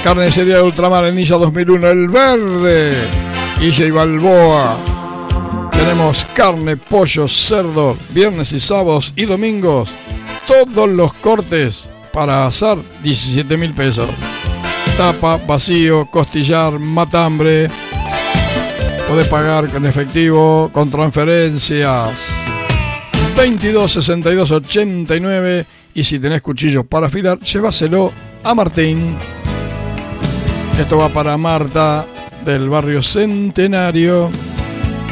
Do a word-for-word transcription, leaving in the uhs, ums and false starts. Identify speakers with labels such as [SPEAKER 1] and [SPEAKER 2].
[SPEAKER 1] Carnicería de Ultramar en Illa dos mil uno, El Verde, Illa y Balboa. Tenemos carne, pollo, cerdo, viernes y sábados y domingos. Todos los cortes para asar, diecisiete mil pesos. Tapa, vacío, costillar, matambre. Podés pagar con efectivo, con transferencias. veintidós sesenta y dos ochenta y nueve. Y si tenés cuchillos para afilar, llévaselo a Martín. Esto va para Marta del barrio Centenario.